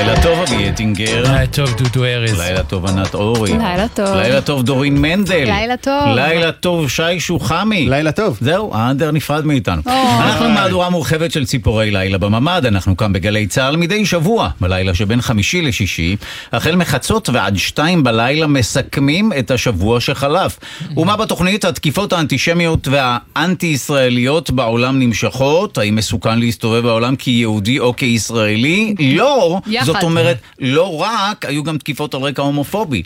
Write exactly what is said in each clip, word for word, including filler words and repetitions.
לילה טוב אבי יטינגר. לילה טוב דודו ארז. לילה טוב ענת אורי. לילה טוב. לילה טוב דורין מנדל. לילה טוב. לילה טוב שי שוחמי. לילה טוב. זהו, האנדר נפרד מאיתנו. אנחנו מהדורה מורחבת של ציפורי לילה בממד. אנחנו כאן בגלי צהל מדי שבוע, בלילה שבין חמישי לשישי, החל מחצות ועד שתיים בלילה מסכמים את השבוע שחלף. ומה בתוכנית? התקיפות האנטישמיות והאנטי-ישראליות בעולם נמשכות. האם מסוכן להסתובב בעולם כיהודי או כישראלי? לא. זאת אומרת, לא רק, היו גם תקיפות על רקע הומופובי.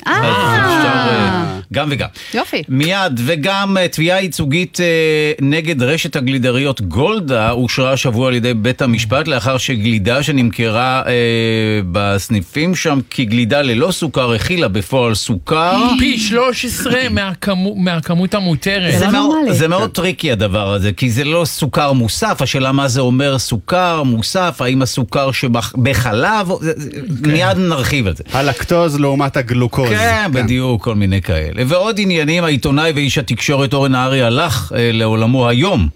גם וגם. יופי. מיד, וגם תביעה ייצוגית נגד רשת הגלידריות גולדה אושרה השבוע על ידי בית המשפט, לאחר שגלידה שנמכרה בסניפים שם כגלידה ללא סוכר, הכילה בפועל סוכר. פי שלוש עשרה מהכמות המותרת. זה מאוד טריקי הדבר הזה, כי זה לא סוכר מוסף. השאלה מה זה אומר סוכר מוסף, האם הסוכר שבחלב, מיד נרחיב על זה. הלקטוז לעומת הגלוקוז. כן, בדיוק, כל מיני כאלה. ועוד עניינים, העיתונאי ואיש התקשורת אורן נהרי הלך לעולמו היום,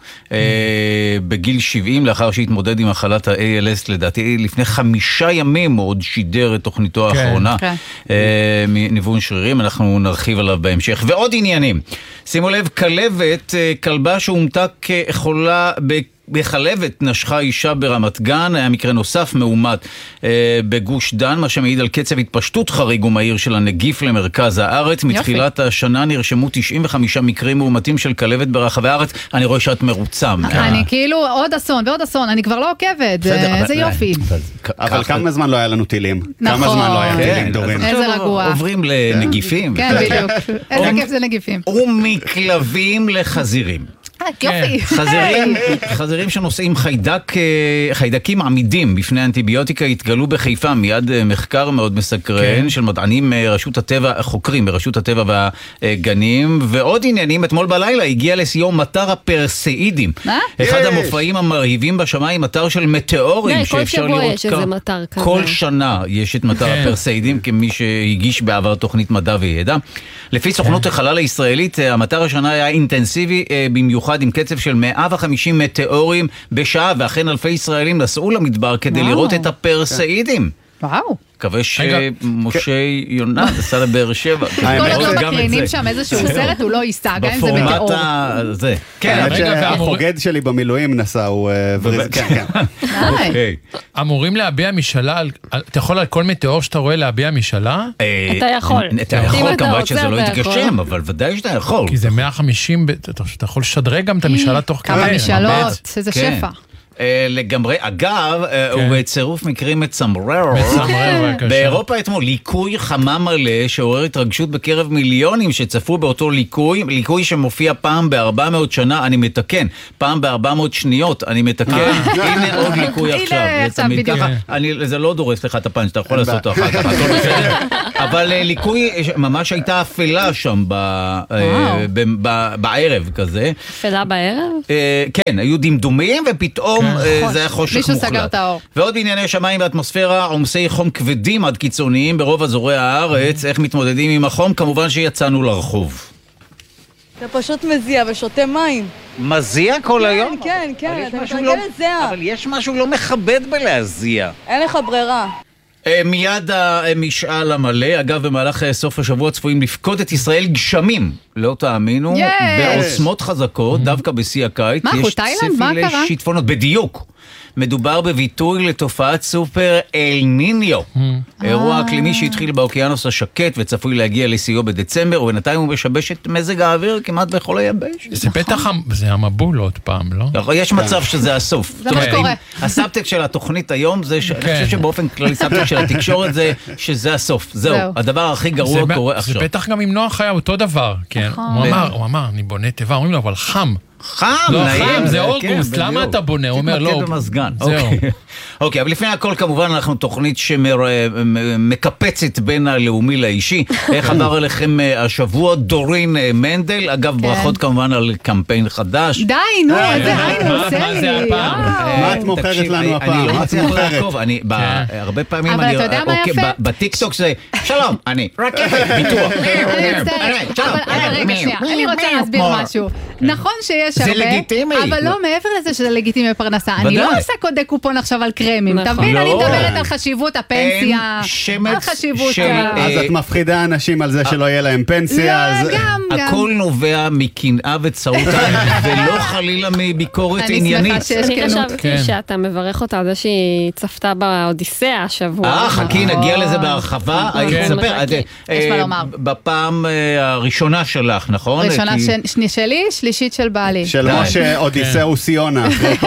בגיל שבעים, לאחר שהתמודד עם מחלת ה-A L S, לדעתי לפני חמישה ימים הוא עוד שידר את תוכניתו האחרונה, מניוון שרירים. אנחנו נרחיב עליו בהמשך. ועוד עניינים, שימו לב, כלבת, כלבה שהומתה כחולה בחלבת, נשכה אישה ברמת גן. היה מקרה נוסף מאומת אה, בגוש דן, מה שמעיד על קצב התפשטות חריג ומהיר של הנגיף למרכז הארץ. מתחילת השנה נרשמו תשעים וחמישה מקרים מאומתים של כלבת ברחבי הארץ. אני רואה שאת מרוצה. אני כאילו עוד אסון ועוד אסון, אני כבר לא עוקבת, איזה יופי. אבל כמה זמן לא היה לנו טילים? כמה זמן לא היה טילים, דורין? איזה רגוע. עוברים לנגיפים. כן, בדיוק. איזה כיף זה נגיפים. ומכלבים לחזירים. יופי. חזירים, חזירים שנושאים חיידק, חיידקים עמידים בפני אנטיביוטיקה התגלו בחיפה. מיד מחקר מאוד מסקרן של מדענים מרשות הטבע, חוקרים מרשות הטבע והגנים. ועוד עניינים, אתמול בלילה הגיע לסיום מטר הפרסאידים. אחד המופעים המרהיבים בשמיים, מטר של מטאורים שאפשר לראות כאן. כל שנה יש את מטר הפרסאידים, כמי שהגיש בעבר תוכנית מדע וידע. לפי סוכנות החלל הישראלית, המטר השנה היה אינטנסיבי במיוחד, עם קצב של מאה וחמישים מטאורים בשעה, ואכן אלפי ישראלים נסעו למדבר כדי לראות את הפרסאידים. וואו. מקווה שמשה יונה נסע לבאר שבע. כל עוד מקרינים שם איזשהו סרט, הוא לא ייסע, גם אם זה מטאור. בפורמט הזה. כן, החוגד שלי במילואים נסע, הוא... אמורים להביע משאלה, אתה יכול על כל מטאור שאתה רואה להביע משאלה? אתה יכול. אתה יכול, כמובן שזה לא יתגשם, אבל ודאי שאתה יכול. כי זה מאה וחמישים, אתה יכול לשדרג גם את המשאלה תוך כדי. כמה משאלות, איזה שפע. לגמרי. אגב, הוא בצירוף מקרים מצמרר. באירופה אתמול ליקוי חמה מלא שעורר התרגשות בקרב מיליונים שצפו באותו ליקוי, ליקוי שמופיע פעם ב-ארבע מאות שנה, אני מתקן, פעם ב-ארבע מאות שניות, אני מתקן. הנה עוד ליקוי עכשיו. זה לא דורס לך את הפאנץ', אתה יכול לעשות אותו אחר כך. אבל ליקוי, ממש הייתה אפלה שם בערב כזה. אפלה בערב? כן, היו דמדומים ופתאום זה היה חושך מישהו מוחלט. סגר את האור. ועוד בענייני שמיים והאטמוספירה, עומסי חום כבדים עד קיצוניים ברוב אזורי הארץ. איך מתמודדים עם החום? כמובן שיצאנו לרחוב. אתה פשוט מזיע ושותה מים. מזיע כל היום? כן, כן, אתה מתרגל לזיע. אבל יש משהו לא מכבד בלהזיע. אין לך ברירה. מיד המשאל המלא. אגב, במהלך סוף השבוע צפויים לפקוד את ישראל גשמים, לא תאמינו, בעוצמות חזקות, דווקא בשיא הקיץ. מה, הוא תאילנד? מה קרה? שיטפונות, בדיוק. מדובר בביטוי לתופעת סופר אל ניניו. אירוע אקלימי שהתחיל באוקיינוס השקט וצפוי להגיע לסיוע בדצמבר, ובינתיים הוא משבש את מזג האוויר כמעט בכל היבש. זה בטח, זה המבול עוד פעם, לא? יש מצב שזה הסוף. זה מה שקורה. הסאבטקסט של התוכנית היום זה, אני חושב שבאופן כללי סאבטקסט של התקשורת זה שזה הסוף. זהו, הדבר הכי גרוע קורה עכשיו. זה בטח גם עם נוח היה אותו דבר, כן. הוא אמר, הוא אמר, אני בונה טבע, אומרים לו, אבל חם. חם, נעים. זה אוגוסט, למה אתה בונה? הוא אומר, לא. תתמקד במזגן. אוקיי, אבל לפני הכל כמובן אנחנו תוכנית שמקפצת בין הלאומי לאישי. איך עבר אליכם השבוע דורין מנדל? אגב, ברכות כמובן על קמפיין חדש. די, נו, זה היינו עושה מה זה לי. הפעם? מה את מוכרת לנו הפעם? אני לא מצליח לעקוב. הרבה פעמים אבל אתה יודע מה יפה? בטיקטוק זה, שלום, אני רכבת, ביטוח. אני מצטערת. אבל רגע, שנייה, אני רוצה להסביר משהו. נכון שיש הרבה, זה לגיטימי. אבל לא מעבר לזה שזה לגיטימי בפרנסה. אני לא עושה קודי קופון עכשיו על קרמים, תבין, אני מדברת על חשיבות הפנסיה, על חשיבות ה... אז את מפחידה אנשים על זה שלא יהיה להם פנסיה. לא, גם, גם. הכל נובע מקנאה וצרות עין, ולא חלילה מביקורת עניינית. אני שמחה שיש אני כנות. חשבתי שאתה מברך אותה על זה שהיא צפתה באודיסאה השבוע. אה, חכי, נגיע לזה בהרחבה. יש מה לומר. בפעם הראשונה שלך, נכון? ראשונה שלי, שלישית של בעלי. של משה אודיסאוס יונה.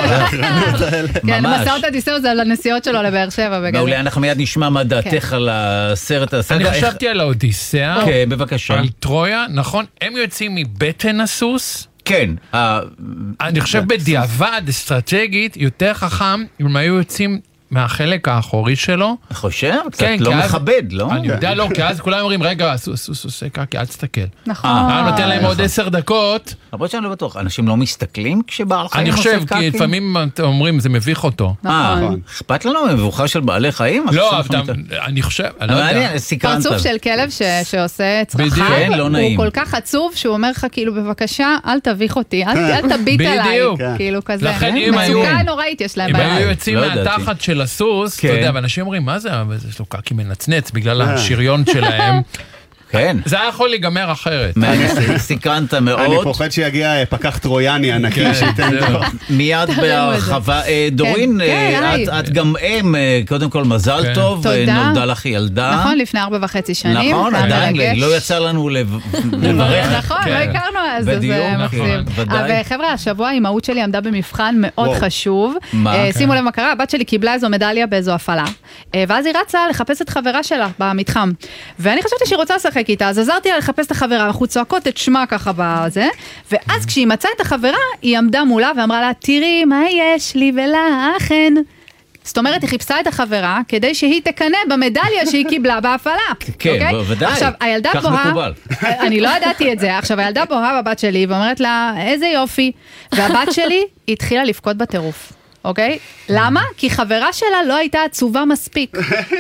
כן, מסעות אודיסאוס זה על הנסיעות שלו לבאר שבע. מעולה, אנחנו מיד נשמע מה דעתך על הסרט. אני חשבתי על האודיסאה, כן, בבקשה. על טרויה, נכון? הם יוצאים מבטן הסוס. כן. אני חושב בדיעבד אסטרטגית יותר חכם אם הם היו יוצאים מהחלק האחורי שלו. חושב? קצת לא מכבד, לא? אני יודע לא, כי אז כולם אומרים, רגע, סוס עושה קקי, אל תסתכל. נכון. אני נותן להם עוד עשר דקות. אבל שאני לא בטוח, אנשים לא מסתכלים כשבעל חיים אני עושה קקי? חושב, כי לפעמים אומרים, זה מביך אותו. נכון. אכפת לנו מבוכה של בעלי חיים? לא, אני חושב, אני לא יודע. פרצוף של כלב שעושה צרחה, הוא כל כך עצוב שהוא אומר לך כאילו בבקשה אל תביך אותי, אל תביט עליי, כאילו כזה. לכן אם היו, מצוקה נוראית יש להם. אם היו יוצאים מהתחת של הסוס, אתה יודע, ואנשים אומרים מה זה, יש לו קקי מנצנץ בגלל השריון שלהם. כן. זה היה יכול להיגמר אחרת. סיכנת מאוד. אני פוחד שיגיע פקח טרויאני ענקי שייתן לו. מיד בהרחבה. דורין, את גם אם, קודם כל מזל טוב, נולדה לך ילדה. נכון, לפני ארבע וחצי שנים. נכון, עדיין, לא יצא לנו לברך. נכון, לא הכרנו אז, זה מקסים. אבל חבר'ה, השבוע האימהות שלי עמדה במבחן מאוד חשוב. שימו לב מה קרה, הבת שלי קיבלה איזו מדליה באיזו הפעלה. ואז היא רצה לחפש את חברה שלה במתחם. ואני חשבתי שהיא רוצה לשחק איתה, אז עזרתי לה לחפש את החברה, אנחנו צועקות את שמה ככה בזה, ואז כשהיא מצאה את החברה, היא עמדה מולה ואמרה לה, תראי מה יש לי ולאחן. זאת אומרת, היא חיפשה את החברה, כדי שהיא תקנה במדליה שהיא קיבלה בהפעלה. כן, בוודאי. עכשיו, הילדה בוהה, אני לא ידעתי את זה, עכשיו, הילדה בוהה בבת שלי, ואומרת לה, איזה יופי, והבת שלי התחילה לבכות בטירוף. אוקיי? למה? כי חברה שלה לא הייתה עצובה מספיק.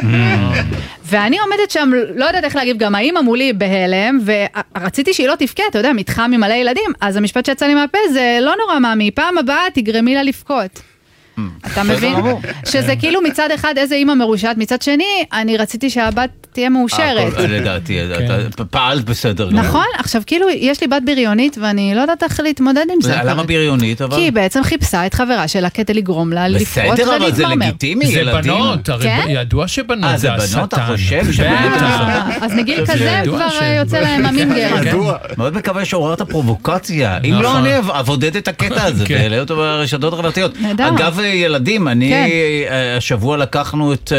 ואני עומדת שם, לא יודעת איך להגיב, גם האמא מולי בהלם, ורציתי שהיא לא תבכה, אתה יודע, מתחם עם מלא ילדים, אז המשפט שיצא לי מהפה זה לא נורא מאמי, פעם הבאה תגרמי לה לבכות. אתה מבין? שזה כאילו מצד אחד איזה אימא מרושעת, מצד שני, אני רציתי שהבת תהיה מאושרת. לדעתי, פעלת בסדר. נכון, עכשיו כאילו יש לי בת בריונית ואני לא יודעת איך להתמודד עם זה. למה בריונית? כי היא בעצם חיפשה את חברה שלה כדי לגרום לה לפרוץ ולהתמרמר. בסדר, אבל זה לגיטימי, ילדים. זה בנות, ידוע שבנות זה השטן. זה בנות, אתה חושב? אז מגיל כזה כבר יוצא להם המינגר. מאוד מקווה שעוררת פרובוקציה. אם לא, אני אבודד את הקטע הזה, ואלה אותו ברשתות החברתיות. אגב, ילדים, אני השבוע לקחנו את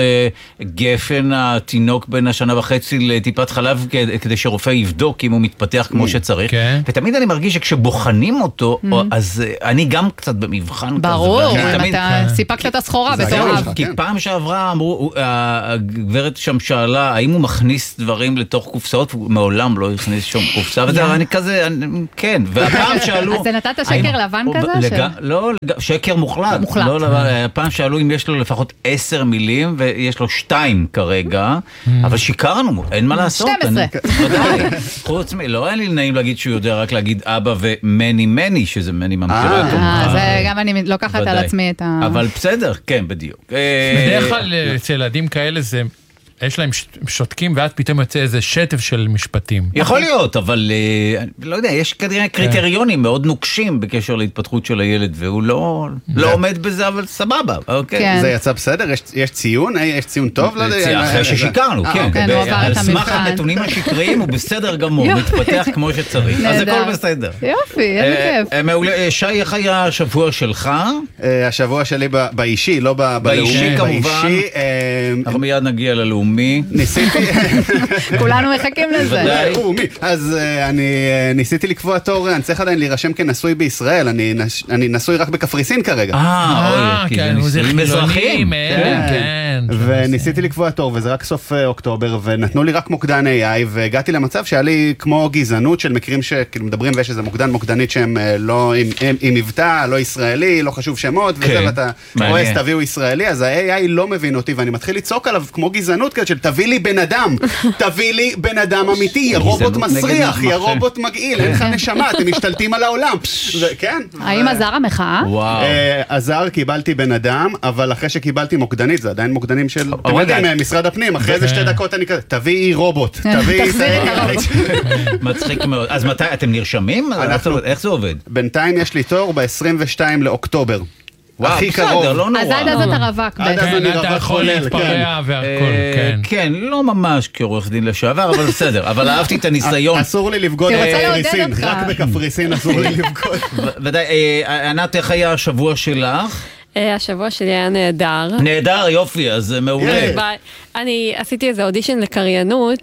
גפן התינוק בין השנה וחצי לטיפת חלב כדי שרופא יבדוק אם הוא מתפתח כמו שצריך. ותמיד אני מרגיש שכשבוחנים אותו, אז אני גם קצת במבחן כזה. ברור, אתה סיפקת את הסחורה בתור אב. כי פעם שעברה אמרו, הגברת שם שאלה, האם הוא מכניס דברים לתוך קופסאות, הוא מעולם לא הכניס שום קופסה, ואני כזה, כן, והפעם שאלו... אז זה נתת שקר לבן כזה? לא, שקר מוחלט. מוחלט. פעם שאלו אם יש לו לפחות עשר מילים, ויש לו שתיים כרגע, אבל שיקרנו, אין מה לעשות. שתים עשרה. חוץ מ... לא היה לי נעים להגיד שהוא יודע רק להגיד אבא ומני מני, שזה מני ממשירה. זה גם אני לוקחת על עצמי את ה... אבל בסדר, כן, בדיוק. בדרך כלל אצל ילדים כאלה זה... יש להם שותקים ואז פתאום יוצא איזה שטף של משפטים. יכול להיות, אבל לא יודע, יש כנראה קריטריונים מאוד נוקשים בקשר להתפתחות של הילד, והוא לא עומד בזה, אבל סבבה. זה יצא בסדר? יש ציון? יש ציון טוב? אחרי ששיקרנו, כן. על סמך הנתונים השקריים הוא בסדר גמור, מתפתח כמו שצריך. אז הכל בסדר. יופי, איזה כיף. מעולה. שי, איך היה השבוע שלך? השבוע שלי באישי, לא בלאומי. באישי כמובן. אנחנו מיד נגיע ללאומי. ניסיתי, כולנו מחכים לזה. אז אני ניסיתי לקבוע תור, אני צריך עדיין להירשם כנשוי בישראל, אני נשוי רק בקפריסין כרגע. אה, כן, זה נישואים אזרחיים. כן. וניסיתי לקבוע תור, וזה רק סוף אוקטובר, ונתנו לי רק מוקדן איי איי, והגעתי למצב שהיה לי כמו גזענות של מקרים שכאילו מדברים, ויש איזה מוקדן מוקדנית שהם לא, עם מבטא, לא ישראלי, לא חשוב שמות, וזה, ואתה רואה, תביאו ישראלי, אז ה-איי איי לא מבין אותי, ואני מתחיל לצעוק עליו כמו גזענות כזה של תביא לי בן אדם, תביא לי בן אדם אמיתי, יא רובוט מסריח, יא רובוט מגעיל, אין לך נשמה, אתם משתלטים על העולם. כן. האם עזר המחאה? עזר, קיבלתי בן אדם, אבל אחרי שקיבלתי מוקדנית, זה עדיין מוקדנים של, אתם יודעים, משרד הפנים, אחרי זה שתי דקות אני כזה, תביאי רובוט, תביאי... מצחיק מאוד. אז מתי, אתם נרשמים? איך זה עובד? בינתיים יש לי תור ב-עשרים ושניים לאוקטובר. הכי קרוב. לא נורא. אז עד אז אתה רווק. עד אז אני רווק יכול להתפרע והכל, כן. כן, לא ממש כעורך דין לשעבר, אבל בסדר. אבל אהבתי את הניסיון. אסור לי לבגוד בקפריסין, רק בקפריסין אסור לי לבגוד. ודאי, ענת, איך היה השבוע שלך? השבוע שלי היה נהדר. נהדר, יופי, אז מעולה. אני עשיתי איזה אודישן לקריינות,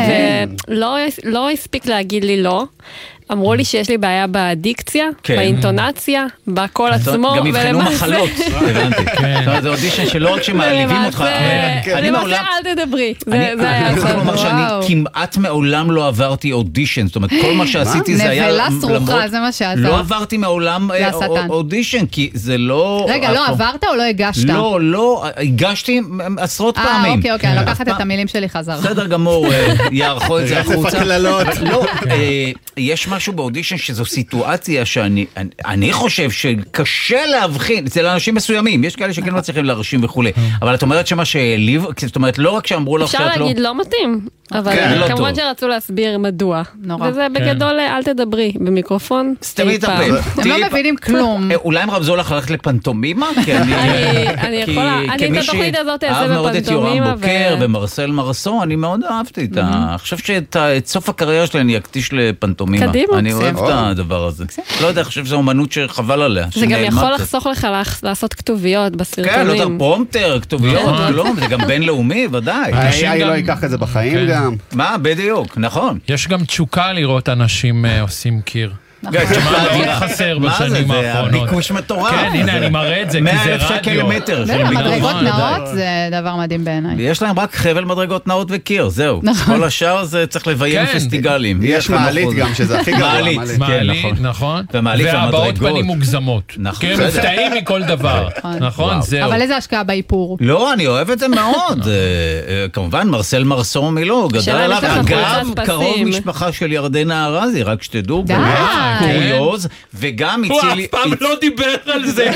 ולא הספיק להגיד לי לא. אמרו לי שיש לי בעיה באדיקציה, באינטונציה, בקול עצמו. גם יבחנו מחלות, הבנתי. זה אודישן שלא רק שמעליבים אותך. למעשה אל תדברי. זה היה אני יכול לומר שאני כמעט מעולם לא עברתי אודישן, זאת אומרת, כל מה שעשיתי זה היה... נבלה סרוחה, זה מה שעזר. לא עברתי מעולם אודישן, כי זה לא... רגע, לא עברת או לא הגשת? לא, לא, הגשתי עשרות פעמים. אה, אוקיי, אוקיי, אני לוקחת את המילים שלי חזרה. בסדר גמור, יערכו את זה החוצה. רצף הקללות. לא, יש משהו באודישן שזו סיטואציה שאני אני חושב שקשה להבחין, אצל אנשים מסוימים, יש כאלה שכן מצליחים להרשים וכולי, אבל את אומרת שמה שהעליב, זאת אומרת לא רק שאמרו לך שאת לא... אפשר להגיד לא מתאים, אבל כמובן שרצו להסביר מדוע. וזה בגדול אל תדברי במיקרופון. סתמי את הפה. הם לא מבינים כלום. אולי הם רמזו לך ללכת לפנטומימה? אני יכולה, אני את התוכנית הזאת אעשה בפנטומימה. אהב מאוד את יורם בוקר ומרסל מרסו, אני מאוד אהבתי את ה... אני חושב שאת סוף הקריירה שלי אני אקדיש לפנטומימה. קדימה. אני אוהב את הדבר הזה. לא יודע, אני חושב שזו אומנות שחבל עליה. זה גם יכול לחסוך לך לעשות כתוביות בסרטונים. כן, לא יודע, פרומטר, כתוביות, זה גם בינלאומי, ודאי. ה-איי איי לא ייקח את זה בחיים גם. מה, בדיוק, נכון. יש גם תשוקה לראות אנשים עושים קיר. מה חסר בשנים האחרונות? זה הביקוש מטורף. כן, הנה, אני מראה את זה, כי זה רדיו. שקל למטר. מדרגות נאות זה דבר מדהים בעיניי. יש להם רק חבל מדרגות נאות וקיר, זהו. כל השאר זה צריך לביים פסטיגלים. יש מעלית גם, שזה הכי גרוע. מעלית, נכון. והבאות פנים מוגזמות. כי הם מופתעים מכל דבר. נכון, זהו. אבל איזה השקעה באיפור? לא, אני אוהב את זה מאוד. כמובן, מרסל מרסו מילו, גדל עליו. אגב, קרוב משפחה של ירדנה ארזי, רק שתדעו. קוריוז, וגם הציע לי... הוא אף פעם לא דיבר על זה.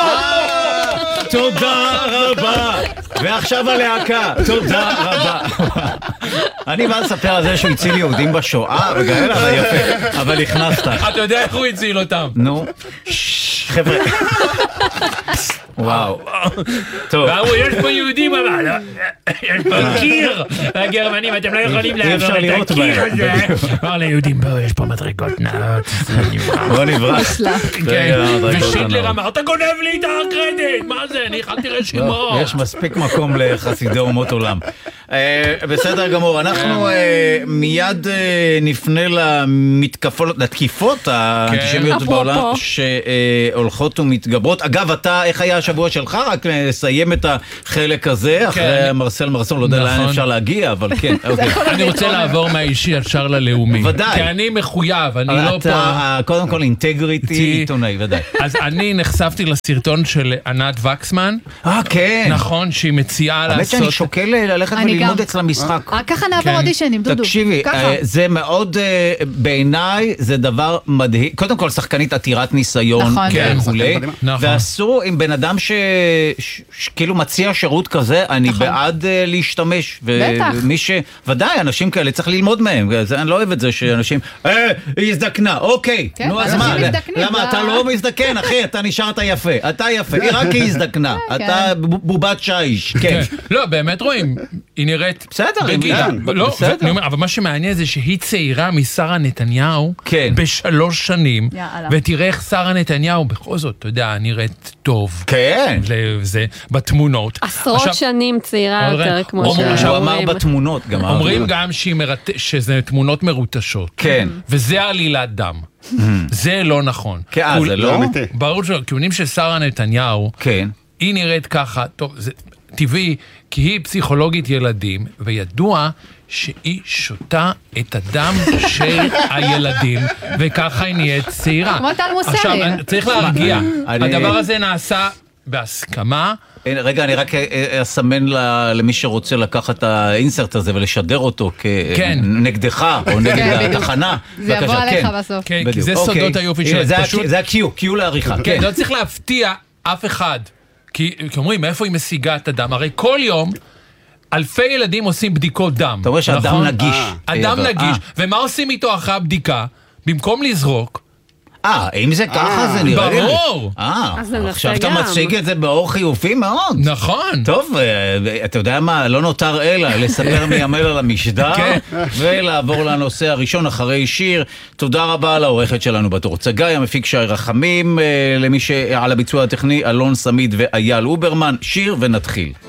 תודה רבה. ועכשיו הלהקה, תודה רבה. אני בא לספר על זה שהוא הציל יהודים בשואה, וגאל, אבל יפה, אבל הכנסת. אתה יודע איך הוא הציל אותם? נו, חבר'ה. וואו. טוב. יש פה יהודים, אבל יש פה קיר. הגרמנים, אתם לא יכולים לעבור את הקיר הזה. אמר ליהודים, בואו, יש פה מדרגות נאות. בוא נברח. ושידלר אמר, אתה גונב לי את הקרדיט. מה זה? אני הכנתי רשימות. יש מספיק מקום לחסידי אומות עולם. בסדר גמור, אנחנו מיד נפנה למתקפות, לתקיפות האנטישמיות בעולם שהולכות ומתגברות. אגב, אתה, איך היה השבוע שלך? רק נסיים את החלק הזה, אחרי מרסל מרסון, לא יודע לאן אפשר להגיע, אבל כן. אני רוצה לעבור מהאישי ישר ללאומי. ודאי. כי אני מחויב, אני לא פה... קודם כל אינטגריטי עיתונאי, ודאי. אז אני נחשפתי לסרטון של ענת וקסמן. אה, כן. נכון, שהיא מציעה לעשות... האמת שאני שוקל ללכת וללמוד אצל המשחק. ככה נעבור אודישנים, דודו. תקשיבי, זה מאוד, בעיניי, זה דבר מדהים. קודם כל, שחקנית עתירת ניסיון וכולי. ואסור עם בן אדם שכאילו מציע שירות כזה, אני בעד להשתמש. בטח. ומי ש... ודאי, אנשים כאלה צריך ללמוד מהם. אני לא אוהב את זה שאנשים, אה, היא הזדקנה, אוקיי. נו, אז מה? למה אתה לא מזדקן, אחי? אתה נשארת יפה. אתה יפה. היא רק היא הזדקנה. אתה בובת שיש. כן. לא, באמת רואים. היא נראית... בסדר, בגילה. אבל מה שמעניין זה שהיא צעירה משרה נתניהו בשלוש שנים, ותראה איך שרה נתניהו בכל זאת, אתה יודע, נרית טוב. כן. זה בתמונות. עשרות שנים צעירה יותר, כמו שאומרים. הוא אמר בתמונות גם. אומרים גם שזה תמונות מרוטשות. כן. וזה עלילת דם. זה לא נכון. כן, זה לא? ברור שכיוונים של שרה נתניהו, כן. היא נראית ככה, טוב, זה... טבעי, כי היא פסיכולוגית ילדים, וידוע שהיא שותה את הדם של הילדים, וככה היא נהיית צעירה. כמו טל מוסרי. עכשיו, צריך להרגיע, הדבר הזה נעשה בהסכמה. רגע, אני רק אסמן למי שרוצה לקחת את האינסרט הזה ולשדר אותו כנגדך או נגד התחנה. זה יבוא עליך בסוף. כן, כי זה סודות היופי שלהם. זה ה-Q, Q לעריכה. כן, לא צריך להפתיע אף אחד. כי אומרים, מאיפה היא משיגה את הדם? הרי כל יום אלפי ילדים עושים בדיקות דם. אתה רואה שהדם נגיש. הדם נגיש. ומה עושים איתו אחרי הבדיקה? במקום לזרוק, אה, אם זה ככה זה נראה לי. ברור. אה, עכשיו אתה מציג את זה באור חיובי מאוד. נכון. טוב, אתה יודע מה, לא נותר אלא לספר מימל על המשדר, ולעבור לנושא הראשון אחרי שיר. תודה רבה לעורכת שלנו בתור צגי, המפיק שי רחמים, למי שעל הביצוע הטכני אלון סמיד ואייל אוברמן. שיר ונתחיל.